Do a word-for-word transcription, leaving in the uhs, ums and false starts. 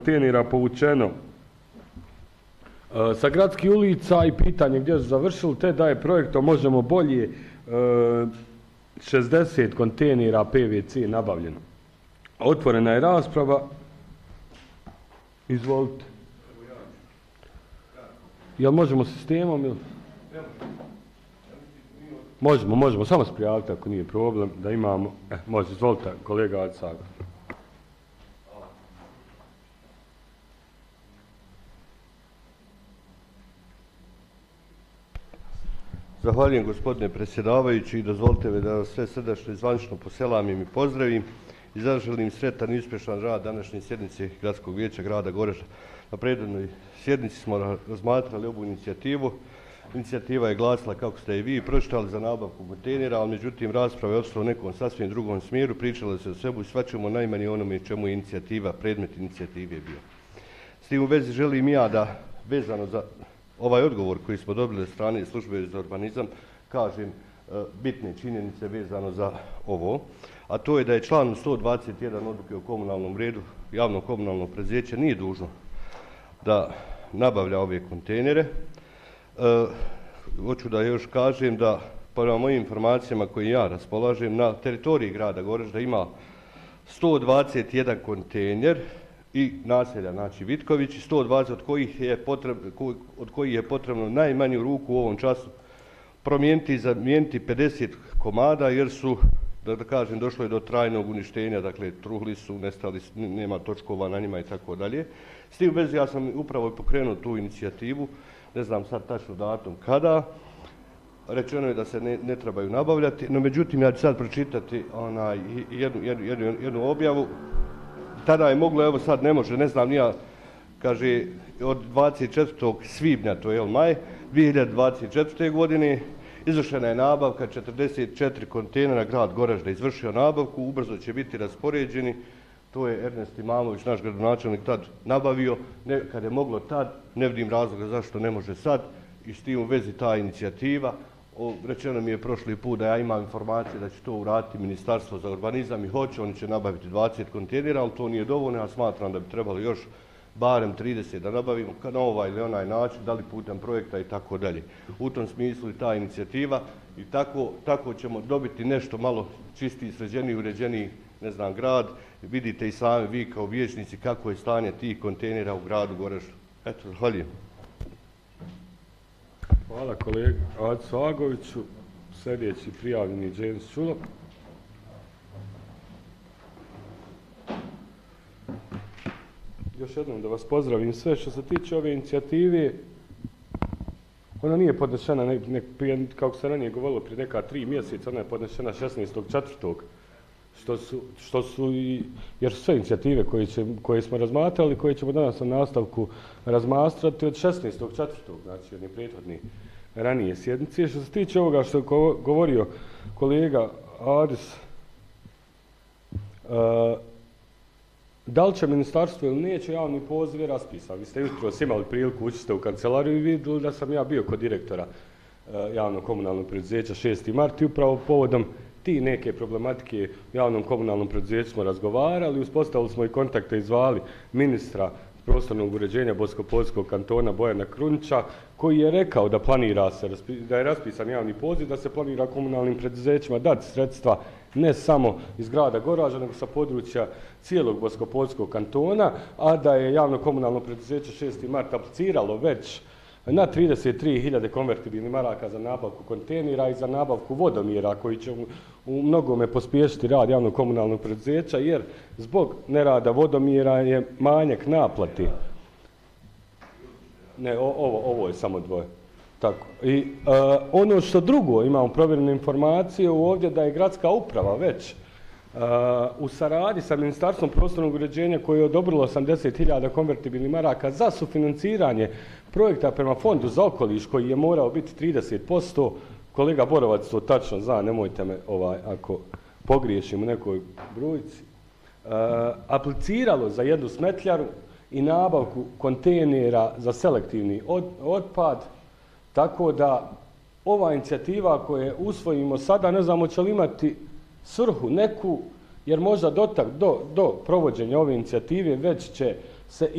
kontejnera povučeno sa gradskih ulica i pitanje gdje su završili, te da je projektom Možemo bolje šezdeset kontejnera P V C nabavljeno. Otvorena je rasprava. Izvolite. Jel možemo sistemom ili? Možemo, možemo. Samo se prijavite ako nije problem da imamo. Eh, može, izvolite, kolega Adsaga. Zahvaljujem gospodine predsjedavajući i dozvolite mi da vas sve srdačno i zvanično poselamim i pozdravim i zaželim sretan i uspješan rad današnje sjednice Gradskog vijeća grada Goražda. Na prethodnoj sjednici smo razmatrali ovu inicijativu. Inicijativa je glasila, kako ste i vi pročitali, za nabavku kontejnera, ali međutim rasprava je odšla u nekom sasvim drugom smjeru, pričalo se o svebu i svačemu najmanje onome čemu je inicijativa, predmet inicijative bio. S tim u vezi želim ja da, vezano za ovaj odgovor koji smo dobili od strane službe za urbanizam, kažem bitne činjenice vezano za ovo, a to je da je član sto dvadeset jedan odluke o komunalnom redu javno komunalno preduzeće nije dužno da nabavlja ove kontejnere. E, hoću da još kažem da, prema mojim informacijama koje ja raspolažem, na teritoriji grada Goražda ima sto dvadeset jedan kontejner i naselja, znači Vitković, sto dvadeset od kojih je potrebno, od kojih je potrebno najmanju ruku u ovom času promijeniti i zamijeniti pedeset komada, jer su, da, da kažem, došlo je do trajnog uništenja, dakle truhli su, nestali, nema točkova na njima i tako dalje. S tim u vezi ja sam upravo pokrenuo tu inicijativu, ne znam sad tačno datum kada, rečeno je da se ne, ne trebaju nabavljati, no međutim ja ću sad pročitati onaj, jednu, jednu, jednu, jednu objavu. Tada je moglo, evo sad ne može, ne znam nija, kaže, od dvadeset četvrtog svibnja, to je maj, dvije hiljade dvadeset četvrte. godine, izvršena je nabavka četrdeset četiri kontejnera, grad Goražda izvršio nabavku, ubrzo će biti raspoređeni, to je Ernest Imamović, naš gradonačelnik, tad nabavio, ne, kad je moglo tad, ne vidim razloga zašto ne može sad, i s tim u vezi ta inicijativa. O, rečeno mi je prošli put da ja imam informacije da će to uraditi Ministarstvo za urbanizam i hoće, oni će nabaviti dvadeset kontejnera, ali to nije dovoljno, ja smatram da bi trebalo još barem trideset da nabavimo na ovaj ili onaj način, da li putem projekta i tako dalje. U tom smislu i ta inicijativa i tako, tako ćemo dobiti nešto malo čistiji, sređeniji, uređeniji, ne znam, grad. Vidite i sami vi kao vijećnici kako je stanje tih kontejnera u gradu Goraždu. Eto, zahvaljujem. Hvala kolega Aco Agoviću. Sljedeći prijavljeni James Čulop. Još jednom da vas pozdravim sve. Što se tiče ove inicijative, ona nije podnešena, ne, ne, prije, kako se ranije govorilo, prije neka tri mjeseca, ona je podnešena šesnaestog četvrtog Što su, što su i, jer su sve inicijative koje, će, koje smo razmatrali, koje ćemo danas na nastavku razmastrati od šesnaestog četvrtog znači jedne prethodne ranije sjednice. Što se tiče ovoga što je govorio kolega Adis, uh, da li će ministarstvo ili neće, javni poziv je raspisan. Vi ste jutro imali priliku, ući u kancelariju i vidjeli da sam ja bio kod direktora uh, javnog komunalnog preduzeća šesti mart i upravo povodom ti neke problematike u javnom komunalnom preduzeću smo razgovarali, uspostavili smo i kontakte i zvali ministra prostornog uređenja Bosko-Poljskog kantona Bojana Krunića, koji je rekao da planira se, da je raspisan javni poziv, da se planira komunalnim preduzećima dati sredstva ne samo iz grada Goražda, nego sa područja cijelog Bosko-Poljskog kantona, a da je javno komunalno preduzeće šesti mart apliciralo već na trideset tri hiljade konvertibilnih maraka za nabavku kontejnera i za nabavku vodomjera koji će u, u mnogome pospješiti rad javnog komunalnog preduzeća, jer zbog nerada vodomjera je manjak naplati. Ne, o, ovo, ovo je samo dvoje. Tako. I uh, ono što drugo, imamo provjerene informacije ovdje da je gradska uprava već Uh, u saradnji sa Ministarstvom prostornog uređenja koje je odobrilo osamdeset hiljada konvertibilnih maraka za sufinanciranje projekta prema Fondu za okoliš koji je morao biti trideset posto. Kolega Borovac to tačno zna, nemojte me ovaj, ako pogriješim u nekoj brojci. Uh, apliciralo za jednu smetljaru i nabavku kontejnera za selektivni od, otpad, tako da ova inicijativa koju usvojimo sada, ne znamo će li imati svrhu neku, jer možda do, do, do provođenja ove inicijative već će se